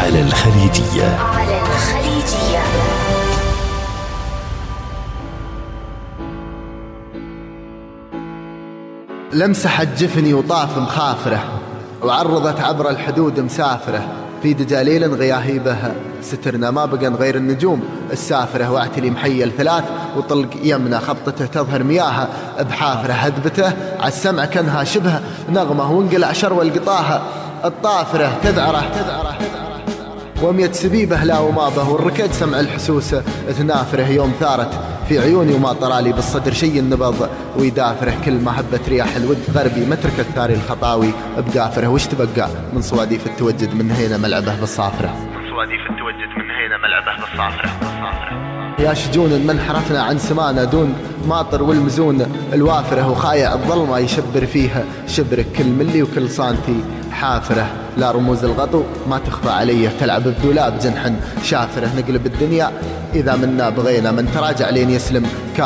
على الخليجية. لمسحت جفني وطاف مخافره، وعرضت عبر الحدود مسافره، في دجاليل غياهيبه سترنا ما بقى غير النجوم السافرة، واعتلي محي الثلاث وطلق يمنى خبطته تظهر مياهه بحافره، هدبته عالسمع كانها شبه نغمة وانقلع شرو القطاها الطافرة، تذعره ومية سبيبه لا ومابه، والركد سمع الحسوسة تنافره، يوم ثارت في عيوني وما طرالي بالصدر شي النبض ويدافره، كل ما هبت رياح الود غربي متركت ثاري الخطاوي بقافره، وش تبقى من صواديف التوجد من هنا ملعبه بالصافرة، يا شجون من حرفنا عن سمانا دون ماطر والمزون الوافره، وخايع الظلمة يشبر فيها شبرك، كل ملي وكل سانتي حافره، لا رموز الغطو ما تخفى عليه، تلعب بدولاب جنحا شافره، نقلب الدنيا إذا منا بغينا، من تراجع لين يسلم